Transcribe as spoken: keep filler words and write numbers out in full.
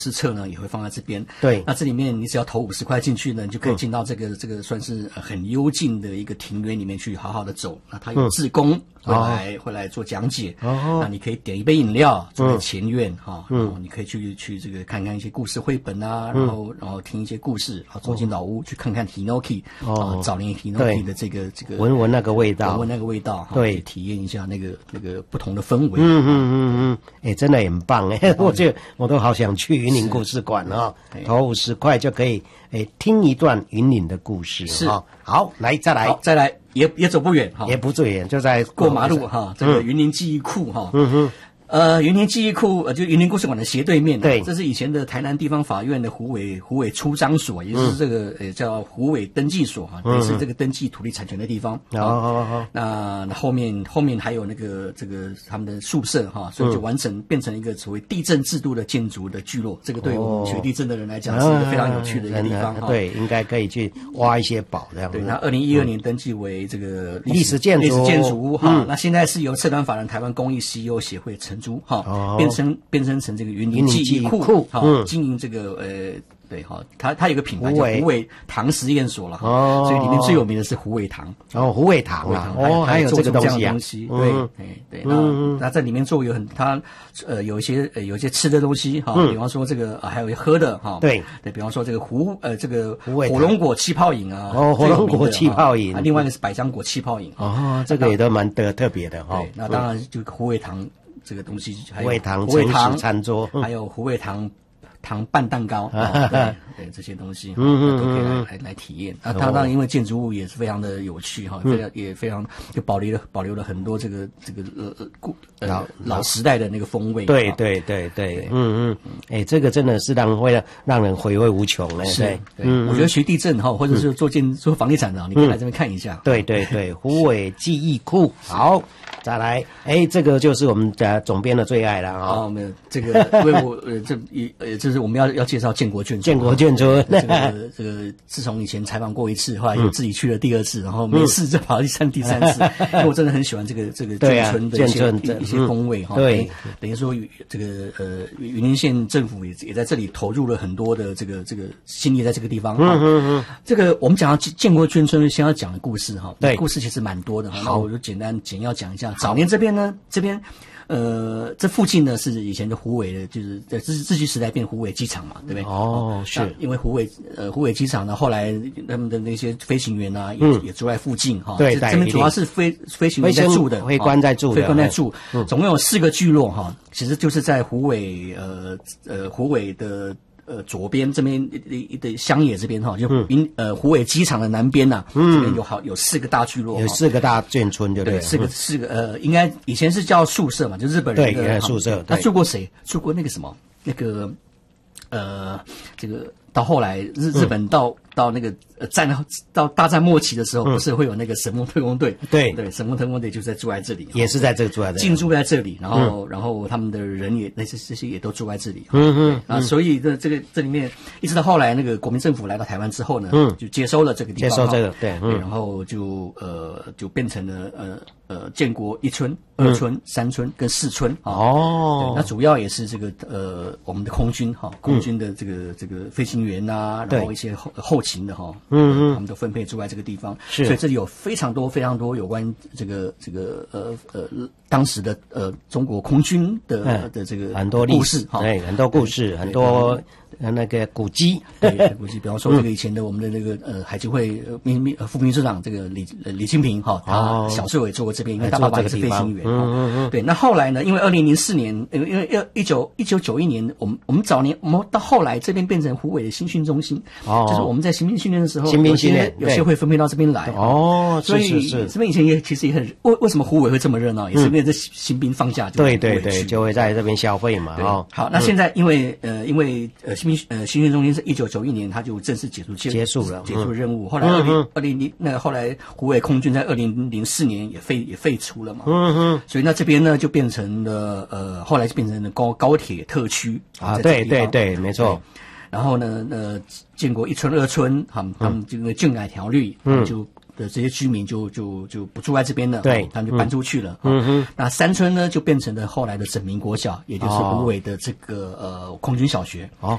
试册呢也会放在这边。 对， 那这里面你只要投五十块进去呢，你就可以进到这个、嗯、这个算是很幽静的一个庭园里面去好好的走。那它有志工。嗯会来、哦、会来做讲解，哦、那你可以点一杯饮料，坐在前院哈，嗯、然后你可以去去这个看看一些故事绘本啊，嗯、然后然后听一些故事，然后走进老屋、哦、去看看 Hinoki 哦、呃，早年 Hinoki 的这个这个闻闻那个味道， 闻闻那个味道， 对， 体验一下那个那个不同的氛围。 嗯嗯嗯嗯，哎、欸，真的很棒哎、欸，我觉得我都好想去云林故事馆啊，投五十块就可以哎、欸、听一段云林的故事是啊。好，来再来， 好再来。也也走不远哈， 也不最远，就在过马路哈。这个云林记忆库哈，嗯哼，呃，云林记忆库呃，就云林故事馆的斜对面， 对， 这是以前的台南地方法院的虎尾虎尾出章所，也就是这个呃叫虎尾登记所哈，也是这个登记土地产权的地方。 好好好， 那那后面后面还有那个这个他们的宿舍哈，所以就完成变成一个所谓地震制度的建筑的聚落。这个对我们学地震的人来讲是一个非常有趣的一个地方哈。 对，应该可以去挖一些宝这样子。 对，那二零一二年登记为这个历史建筑历史建筑物哈，那现在是由社团法人台湾公益 C E O 协会承租哈。变成变成成这个云林记忆库，哈、嗯，经营这个呃，对哈，它它有个品牌叫虎尾堂实验所了哈，哦，所以里面最有名的是虎尾堂， 哦，虎尾堂啊，哦，还有这个东西啊， 对，哎对，那那在里面做有很它呃有一些呃有一些吃的东西哈，比方说这个还有喝的哈， 对对，比方说这个虎呃这个火龙果气泡饮啊， 哦，火龙果气泡饮， 另外一个是百香果气泡饮， 哦，这个也都蛮特特别的哈， 对，那当然就虎尾堂。这个东西还有虎尾堂虎尾堂餐桌， 还有虎尾堂糖拌蛋糕，哦、对, 对这些东西，嗯、都可以来来来体验。啊，它当然因为建筑物也是非常的有趣哈，非常、嗯、也非常就保留了保留了很多这个这个呃古呃老老时代的那个风味。 对对对对，嗯嗯，哎、欸，这个真的是让会让人回味无穷嘞。 是，对，嗯，我觉得学地震哈，或者是做建做房地产的，你可以来这边看一下。 对对对，虎尾记忆库，好。再来，哎，这个就是我们的总编的最爱了啊！ 哦，没有这个，因为我呃，这一呃，这是我们要要介绍建国眷村。 建国眷村， 这个这个，自从以前采访过一次，后来又自己去了第二次，然后没事就跑第三第三次，因为我真的很喜欢这个这个眷村的一些一些风味哈。 对， 等于说这个呃，云林县政府也也在这里投入了很多的这个这个心力在这个地方哈。嗯嗯嗯。这个我们讲到建国眷村，先要讲的故事哈，对，故事其实蛮多的哈。那我就简单简要讲一下。早年这边呢，这边，呃，这附近呢是以前的虎尾的，就是在日日据时代变虎尾机场嘛，对不对？ 哦，是因为虎尾呃虎尾机场呢，后来他们的那些飞行员啊，也、嗯、也住在附近哈。 对， 这边主要是飞飞行员在住的， 飞官在住的， 飞官在住，嗯、总共有四个聚落哈，其实就是在虎尾呃呃虎尾的。呃，左边这边的的乡野这边哈，就云、嗯、呃虎尾机场的南边呐、啊，嗯，这边有好有四个大聚落， 有四个大眷村，对不对？ 四个四个呃，应该以前是叫宿舍嘛，就日本人的对宿舍。 那住过谁？住过那个什么那个呃，这个到后来日日本到、嗯、到那个呃战到大战末期的时候，嗯、不是会有那个神风特工队？对对，神风特工队就在住在这里， 也是在这个住在这里， 进驻在这里，然后、嗯、然后他们的人也那些这些也都住在这里。嗯嗯啊，所以这这个这里面一直到后来那个国民政府来到台湾之后呢，嗯，就接收了这个地方， 接收这个对， 嗯、对，然后就呃就变成了呃呃建国一村、二村、嗯、三村跟四村啊。哦，那主要也是这个呃我们的空军哈，空军的这个、嗯、这个飞行员呐、啊，然后一些后后勤的哈，嗯嗯，他们都分配住在这个地方，是，所以这里有非常多非常多有关这个这个呃呃当时的呃中国空军的、嗯、的这个很多故事哈，对，很多故事，很多。那个古迹， 对古迹，比方说这个以前的我们的那个呃海基会秘秘副秘书长这个李李清平哈，他小时候也做过这边，因为他爸爸也是飞行员，嗯嗯嗯，对。那后来呢，因为二零零四年，因为因为一九一九九一年，我们我们早年我们到后来这边变成虎尾的新训中心，哦，就是我们在新兵训练的时候， 新兵训练有些会分配到这边来， 哦， 所以这边以前也其实也很为为什么虎尾会这么热闹，也是因为这新兵放假就对对对，就会在这边消费嘛，哦， 好，那现在因为呃因为呃新兵呃新训中心是一九九一年，他就正式结束结束了结束任务。后来二零二零零那个后来虎尾空军在二零零四年也废也废除了嘛。嗯哼。所以那这边呢就变成了呃后来就变成了高高铁特区啊，对对对，没错。 然后呢呃建国一村二村，他们他们就因为政改条例，嗯就。 的这些居民就就就不住在这边了， 对， 他们就搬出去了。 嗯哼， 那三村呢就变成了后来的省民国小，也就是无尾的这个呃空军小学。 哦，